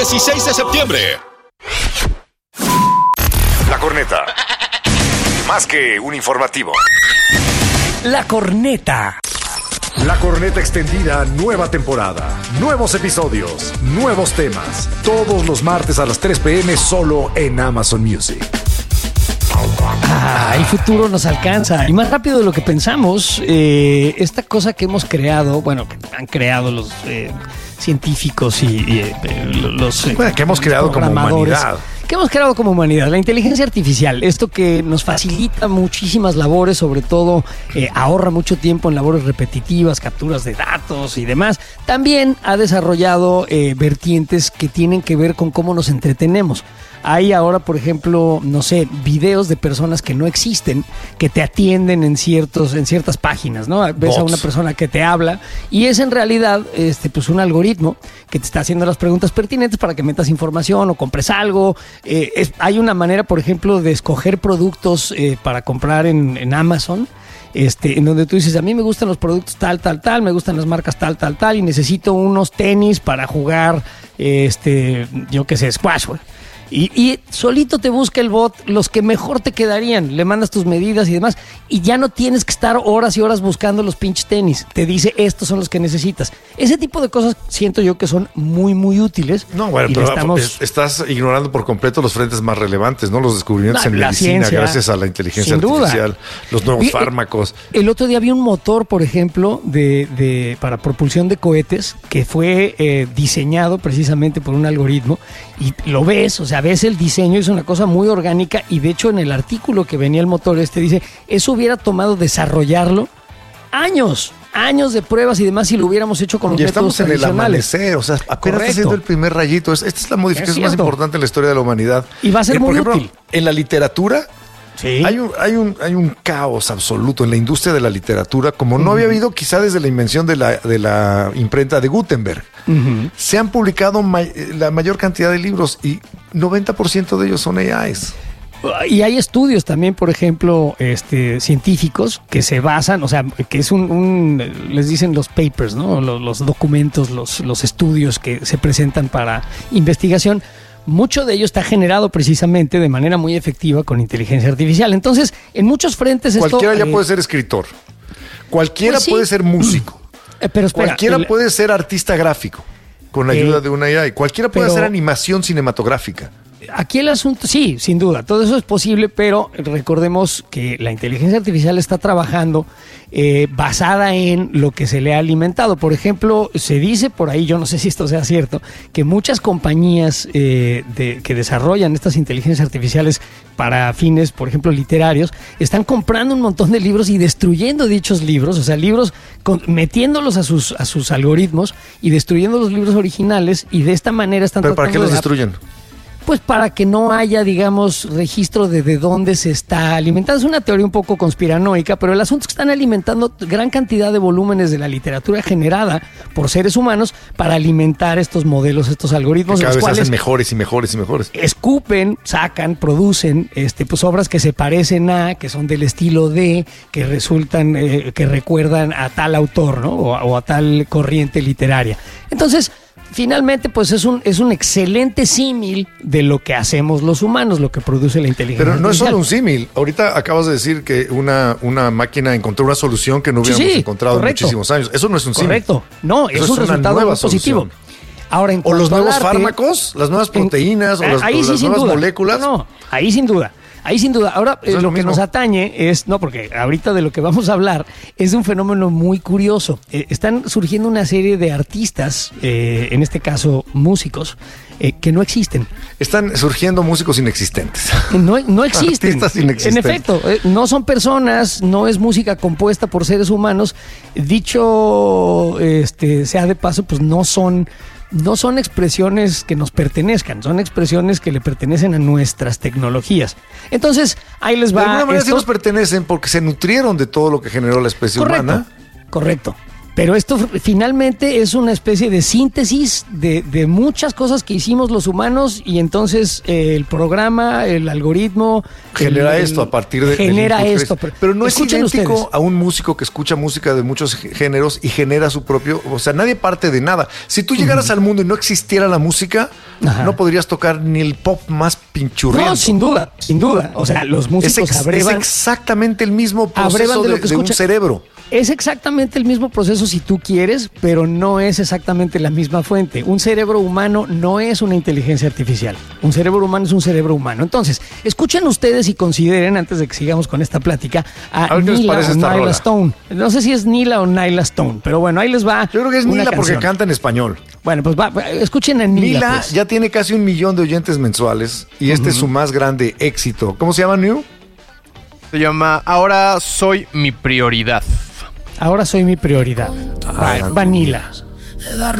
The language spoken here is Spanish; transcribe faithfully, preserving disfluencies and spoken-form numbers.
dieciséis de septiembre. La Corneta. Más que un informativo. La Corneta. La Corneta Extendida, nueva temporada. Nuevos episodios, nuevos temas. Todos los martes a las tres p.m. solo en Amazon Music. Ah, el futuro nos alcanza. Y más rápido de lo que pensamos, eh, esta cosa que hemos creado, bueno, que han creado los eh, científicos y, y eh, los eh, bueno, que hemos creado como humanidad. Que hemos creado como humanidad, la inteligencia artificial, esto que nos facilita muchísimas labores, sobre todo eh, ahorra mucho tiempo en labores repetitivas, capturas de datos y demás. También ha desarrollado eh, vertientes que tienen que ver con cómo nos entretenemos. Hay ahora, por ejemplo, no sé, videos de personas que no existen, que te atienden en ciertos, en ciertas páginas, ¿no? Ves Bots. A una persona que te habla y es en realidad este, pues un algoritmo que te está haciendo las preguntas pertinentes para que metas información o compres algo. Eh, es, hay una manera, por ejemplo, de escoger productos eh, para comprar en, en Amazon. Este, en donde tú dices, a mí me gustan los productos tal, tal, tal, me gustan las marcas tal, tal, tal, y necesito unos tenis para jugar, este, yo qué sé, squash, güey. Y, y solito te busca el bot los que mejor te quedarían, le mandas tus medidas y demás, y ya no tienes que estar horas y horas buscando los pinches tenis. Te dice, estos son los que necesitas. Ese tipo de cosas siento yo que son muy, muy útiles. No, bueno, pero estamos... estás ignorando por completo los frentes más relevantes, ¿no? Los descubrimientos la, en la medicina, ciencia, gracias a la inteligencia artificial, los nuevos y, fármacos. El otro día vi un motor, por ejemplo, de, de para propulsión de cohetes, que fue eh, diseñado precisamente por un algoritmo, y lo ves, o sea, ves el diseño, es una cosa muy orgánica, y de hecho en el artículo que venía el motor este dice, eso hubiera tomado desarrollarlo años, años de pruebas y demás si lo hubiéramos hecho con los ya métodos tradicionales. Estamos en el amanecer, o sea, apenas está haciendo el primer rayito. Esta es la modificación más importante en la historia de la humanidad. Y va a ser eh, muy por ejemplo, útil. En la literatura, sí. hay, un, hay, un, hay un caos absoluto en la industria de la literatura, como no uh-huh. había habido quizá desde la invención de la, de la imprenta de Gutenberg. Uh-huh. Se han publicado may, la mayor cantidad de libros y noventa por ciento de ellos son A Is. Y hay estudios también, por ejemplo, este, científicos que se basan, o sea, que es un, un les dicen los papers, ¿no? Los, los documentos, los, los estudios que se presentan para investigación. Mucho de ello está generado precisamente de manera muy efectiva con inteligencia artificial. Entonces, en muchos frentes esto... Cualquiera ya eh, puede ser escritor. Cualquiera pues sí. puede ser músico. Eh, pero espera, Cualquiera el, puede ser artista gráfico con la ayuda eh, de una A I. Cualquiera puede pero, hacer animación cinematográfica. Aquí el asunto, sí, sin duda, todo eso es posible, pero recordemos que la inteligencia artificial está trabajando eh, basada en lo que se le ha alimentado. Por ejemplo, se dice por ahí, yo no sé si esto sea cierto, que muchas compañías eh, de, que desarrollan estas inteligencias artificiales para fines, por ejemplo, literarios, están comprando un montón de libros y destruyendo dichos libros, o sea, libros con, metiéndolos a sus, a sus algoritmos y destruyendo los libros originales, y de esta manera están ¿Pero tratando para qué los de... destruyen? Pues para que no haya, digamos, registro de, de dónde se está alimentando. Es una teoría un poco conspiranoica, pero el asunto es que están alimentando gran cantidad de volúmenes de la literatura generada por seres humanos para alimentar estos modelos, estos algoritmos. Que cada los vez cuales hacen mejores y mejores y mejores. Escupen, sacan, producen este, pues obras que se parecen a, que son del estilo de, que resultan, eh, que recuerdan a tal autor, ¿no? O, o a tal corriente literaria. Entonces, finalmente, pues es un, es un excelente símil de lo que hacemos los humanos, lo que produce la inteligencia Pero no artificial. es solo un símil. Ahorita acabas de decir que una, una máquina encontró una solución que no hubiéramos sí, sí, encontrado correcto. en muchísimos años. Eso no es un símil. Correcto. No, es un resultado muy positivo. Ahora, en o los nuevos arte, fármacos, las nuevas proteínas, en, o las, ahí o sí, las sin nuevas duda. moléculas. No, no, ahí sin duda. Ahí sin duda. Ahora, eh, lo, lo que nos atañe es, no, porque ahorita de lo que vamos a hablar es de un fenómeno muy curioso. Eh, están surgiendo una serie de artistas, eh, en este caso músicos, eh, que no existen. Están surgiendo músicos inexistentes. No, no existen. Artistas inexistentes. En efecto, eh, no son personas, no es música compuesta por seres humanos. Dicho este, sea de paso, pues no son... No son expresiones que nos pertenezcan, son expresiones que le pertenecen a nuestras tecnologías. Entonces, ahí les va. De alguna manera esto. sí nos pertenecen porque se nutrieron de todo lo que generó la especie correcto, humana. Correcto. Pero esto finalmente es una especie de síntesis de, de muchas cosas que hicimos los humanos y entonces eh, el programa, el algoritmo... Genera el, esto a partir de... Genera esto. Pero, pero no es idéntico ustedes. a un músico que escucha música de muchos géneros y genera su propio... O sea, nadie parte de nada. Si tú llegaras uh-huh. al mundo y no existiera la música, Ajá. no podrías tocar ni el pop más pinchurriento. No, sin duda, sin duda. O sea, los músicos es, ex, abrevan... Es exactamente el mismo proceso de, de, de un cerebro. Es exactamente el mismo proceso si tú quieres, pero no es exactamente la misma fuente. Un cerebro humano no es una inteligencia artificial. Un cerebro humano es un cerebro humano. Entonces, escuchen ustedes y consideren, antes de que sigamos con esta plática, a, a Nila o Nyla Stone. No sé si es Nila o Nyla Stone, pero bueno, ahí les va. Yo creo que es Nila canción. Porque canta en español. Bueno, pues va, escuchen a Nila. Nila pues. ya tiene casi un millón de oyentes mensuales y este uh-huh. es su más grande éxito. ¿Cómo se llama, New? Se llama Ahora Soy Mi Prioridad. Ahora soy mi prioridad. Ah, Vanilla.